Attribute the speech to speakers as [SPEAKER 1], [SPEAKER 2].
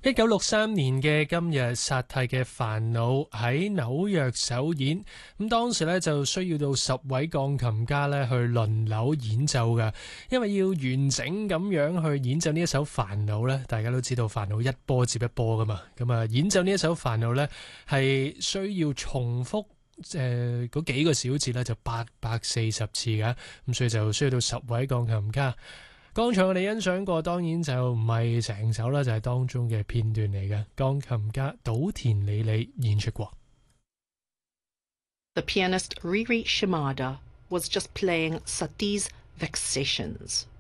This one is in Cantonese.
[SPEAKER 1] 1963年嘅今日，薩蒂嘅煩惱喺紐約首演。咁當時咧就需要到10位鋼琴家咧去輪流演奏嘅，因為要完整咁樣去演奏呢一首煩惱咧，大家都知道煩惱一波接一波噶嘛。咁啊，演奏呢一首煩惱咧係需要重複嗰幾個小節咧就840次嘅，咁所以就需要到10位鋼琴家。剛才我哋欣賞過，當然就唔係成首啦，就係當中嘅片段嚟嘅。鋼琴家島田李李演出過。
[SPEAKER 2] The pianist Riri Shimada was just playing Sati's Vexations.